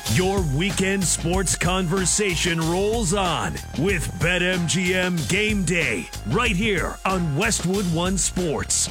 Your weekend sports conversation rolls on with BetMGM Game Day right here on Westwood One Sports.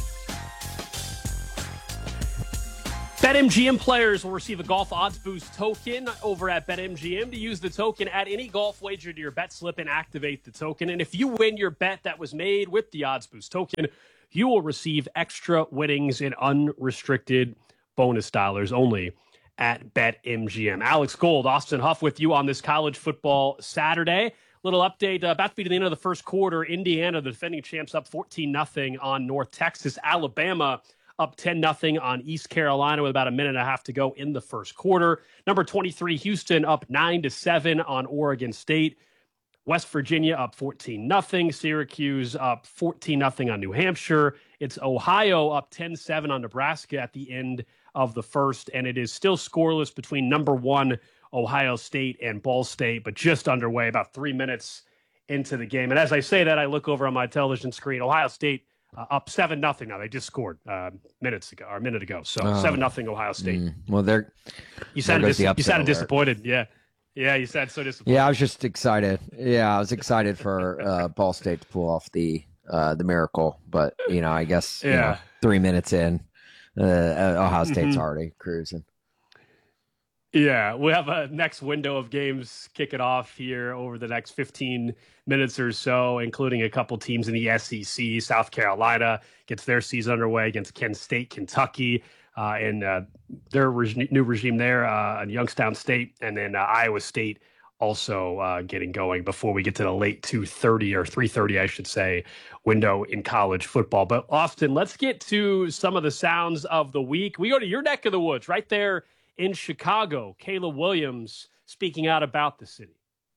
BetMGM players will receive a golf odds boost token over at BetMGM. To use the token, add any golf wager to your bet slip and activate the token. And if you win your bet that was made with the odds boost token, you will receive extra winnings in unrestricted bonus dollars only at BetMGM. Alex Gold, Austin Huff with you on this college football Saturday. Little update, about to be to the end of the first quarter. Indiana, the defending champs, up 14-0 on North Texas. Alabama up 10-0 on East Carolina with about a minute and a half to go in the first quarter. Number 23, Houston, up 9-7 on Oregon State. West Virginia up 14-0. Syracuse up 14-0 on New Hampshire. It's Ohio up 10-7 on Nebraska at the end of the first, and it is still scoreless between number one Ohio State and Ball State, but just underway, about 3 minutes into the game. And as I say that, I look over on my television screen. Ohio State up 7-0 now. They just scored a minute ago. So 7-0 Ohio State. Well, you sounded disappointed. Yeah, you sounded so disappointed. Yeah, I was just excited. Yeah, I was excited for Ball State to pull off the miracle, but I guess 3 minutes in. Ohio State's already cruising. Yeah, we have a next window of games kicking off here over the next 15 minutes or so, including a couple teams in the SEC. South Carolina gets their season underway against Kent State, Kentucky, and their new regime there in Youngstown State, and then Iowa State also getting going before we get to the late 2:30 or 3:30, I should say, window in college football. But Austin, let's get to some of the sounds of the week. We go to your neck of the woods right there in Chicago. Caleb Williams speaking out about the city.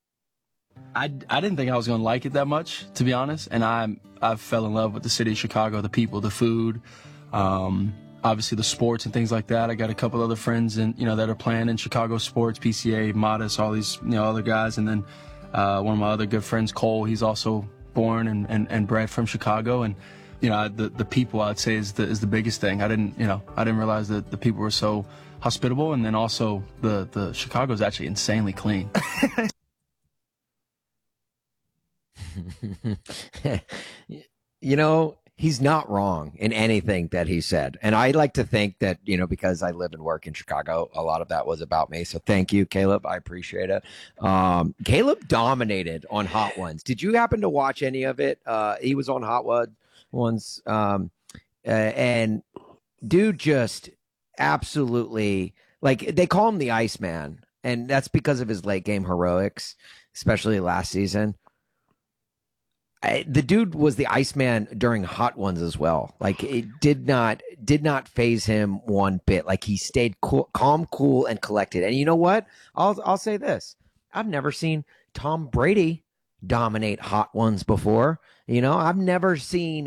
I didn't think I was going to like it that much, to be honest. And I fell in love with the city of Chicago, the people, the food, obviously the sports and things like that. I got a couple other friends that are playing in Chicago sports, PCA, Modest, all these, other guys. And then one of my other good friends, Cole, he's also born and bred from Chicago. And, the people, I'd say, is the biggest thing. I didn't realize that the people were so hospitable. And then also the Chicago is actually insanely clean. He's not wrong in anything that he said. And I like to think that, because I live and work in Chicago, a lot of that was about me. So thank you, Caleb. I appreciate it. Caleb dominated on Hot Ones. Did you happen to watch any of it? He was on Hot Ones. And dude just absolutely, they call him the Iceman. And that's because of his late game heroics, especially last season. The dude was the Iceman during Hot Ones as well. It did not phase him one bit. He stayed calm, cool, and collected. And you know what? I'll say this: I've never seen Tom Brady dominate Hot Ones before. I've never seen.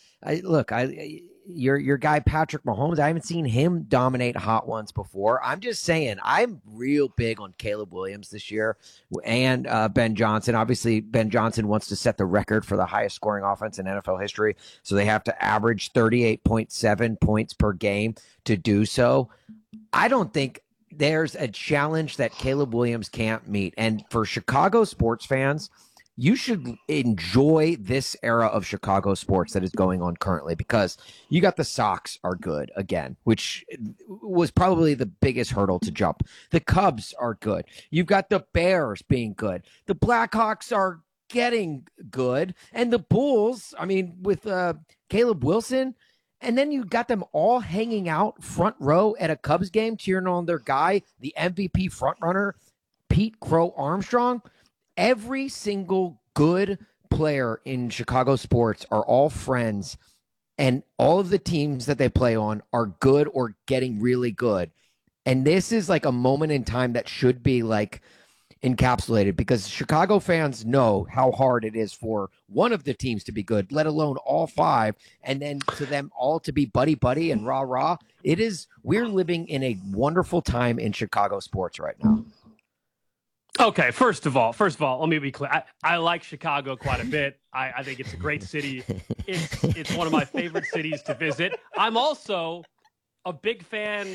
Your guy Patrick Mahomes, I haven't seen him dominate Hot Ones before. I'm just saying, I'm real big on Caleb Williams this year and Ben Johnson. Obviously, Ben Johnson wants to set the record for the highest scoring offense in NFL history, so they have to average 38.7 points per game to do so. I don't think there's a challenge that Caleb Williams can't meet. And for Chicago sports fans, you should enjoy this era of Chicago sports that is going on currently, because you got the Sox are good again, which was probably the biggest hurdle to jump. The Cubs are good. You've got the Bears being good. The Blackhawks are getting good. And the Bulls, with Caleb Wilson, and then you got them all hanging out front row at a Cubs game, cheering on their guy, the MVP frontrunner, Pete Crow Armstrong. Every single good player in Chicago sports are all friends, and all of the teams that they play on are good or getting really good. And this is a moment in time that should be encapsulated, because Chicago fans know how hard it is for one of the teams to be good, let alone all five, and then to them all to be buddy and rah. We're living in a wonderful time in Chicago sports right now. Okay, first of all, let me be clear. I like Chicago quite a bit. I think it's a great city. It's one of my favorite cities to visit. I'm also a big fan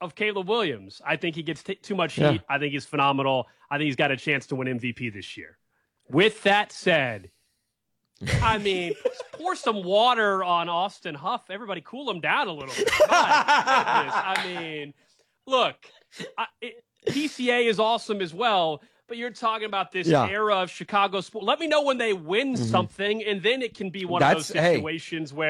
of Caleb Williams. I think he gets too much heat. I think he's phenomenal. I think he's got a chance to win MVP this year. With that said, I mean, pour some water on Austin Huff. Everybody cool him down a little bit. My goodness. I mean, look, PCA is awesome as well, but you're talking about this era of Chicago sport. Let me know when they win something, and then it can be one of those situations where